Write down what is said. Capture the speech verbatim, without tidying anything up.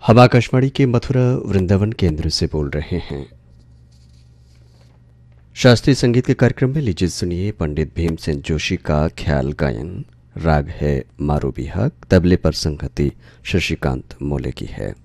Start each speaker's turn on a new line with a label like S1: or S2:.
S1: हम आकाशवाणी के मथुरा वृंदावन केंद्र से बोल रहे हैं। शास्त्रीय संगीत के कार्यक्रम में लीजिए सुनिए पंडित भीमसेन जोशी का ख्याल गायन। राग है मारू बिहाग, तबले पर संगति शशिकांत मोले की है।